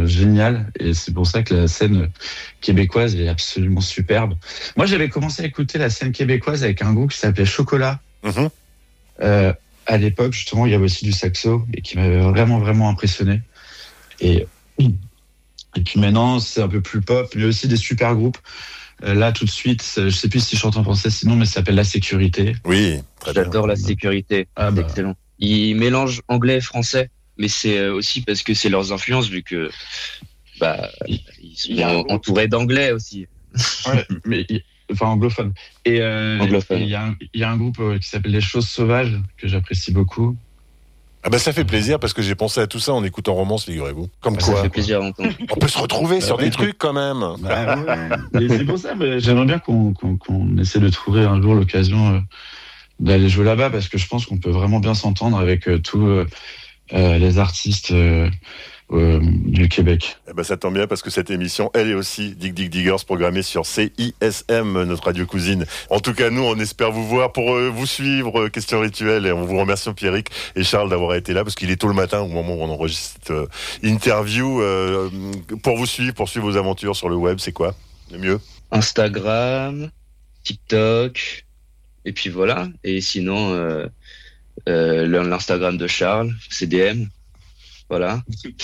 génial. Et c'est pour ça que la scène québécoise est absolument superbe. Moi, j'avais commencé à écouter la scène québécoise avec un groupe qui s'appelait Chocolat. À l'époque, justement, il y avait aussi du saxo et qui m'avait vraiment, vraiment impressionné. Et puis maintenant, c'est un peu plus pop, mais aussi des super groupes. Là, tout de suite, je sais plus si je chante en français sinon, mais ça s'appelle La Sécurité. Oui, très bien. J'adore La Sécurité. C'est excellent. Ils mélangent anglais et français, mais c'est aussi parce que c'est leurs influences, vu que ils sont entourés d'anglais aussi. Ouais, mais anglophone. Et anglophone. Il y a un groupe qui s'appelle Les Choses Sauvages que j'apprécie beaucoup. Ah ça fait plaisir parce que j'ai pensé à tout ça en écoutant Romance, figurez-vous. Comme quoi. Ça fait plaisir à entendre. On peut se retrouver sur des trucs quand même. Ouais. Et c'est pour ça, j'aimerais bien qu'on essaie de trouver un jour l'occasion d'aller jouer là-bas parce que je pense qu'on peut vraiment bien s'entendre avec tous les artistes du Québec. Ça tombe bien parce que cette émission, elle est aussi Dig Dig Diggers, programmée sur CISM, notre radio cousine. En tout cas, nous, on espère vous voir pour vous suivre, Question Rituelle, et on vous remercie Pierrick et Charles d'avoir été là parce qu'il est tôt le matin au moment où on enregistre cette interview. Pour vous suivre, pour suivre vos aventures sur le web, c'est quoi le mieux? Instagram, TikTok, et puis voilà. Et sinon, l'Instagram de Charles, CDM. Voilà.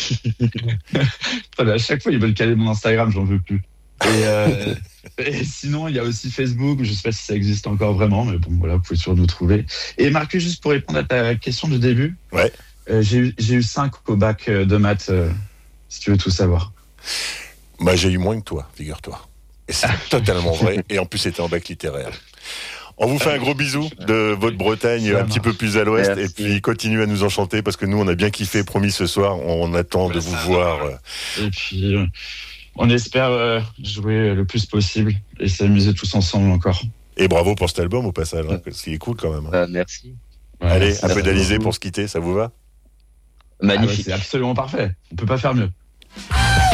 À chaque fois, ils veulent caler mon Instagram, j'en veux plus. Et sinon, il y a aussi Facebook, je sais pas si ça existe encore vraiment, mais bon, voilà, vous pouvez toujours nous trouver. Et Marcus, juste pour répondre à ta question du début, ouais. J'ai eu 5 au bac de maths, si tu veux tout savoir. J'ai eu moins que toi, figure-toi. Et c'est totalement vrai, et en plus, c'était en bac littéraire. On vous fait un gros bisou de votre Bretagne un petit peu plus à l'ouest. Merci. Et puis continuez à nous enchanter parce que nous on a bien kiffé, promis ce soir, on attend de vous voir. Et puis on espère jouer le plus possible et s'amuser tous ensemble encore. Et bravo pour cet album au passage, ce qui est cool quand même. Merci. Allez, un peu d'Alizé pour se quitter, ça vous va? Magnifique. C'est absolument parfait, on peut pas faire mieux.